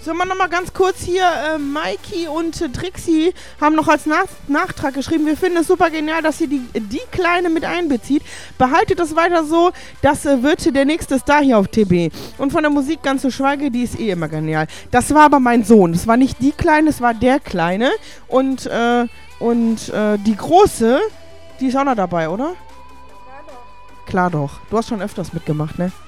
Sollen wir nochmal ganz kurz hier, Maiki und Trixie haben noch als Nachtrag geschrieben, wir finden es super genial, dass ihr die Kleine mit einbezieht. Behaltet das weiter so, das wird der nächste Star hier auf TB. Und von der Musik ganz zu schweige, die ist eh immer genial. Das war aber mein Sohn, das war nicht die Kleine, es war der Kleine. Und die Große, die ist auch noch dabei, oder? Klar doch. Klar doch. Du hast schon öfters mitgemacht, ne?